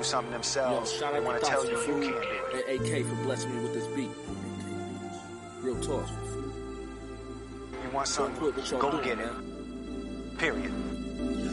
something Yo, themselves, shout they out want to to tell Thoughts you for you Food can't do it. and AK for blessing me with this beat. Real talk. You want Don't quit something, what y'all go doing, get man. it. Period.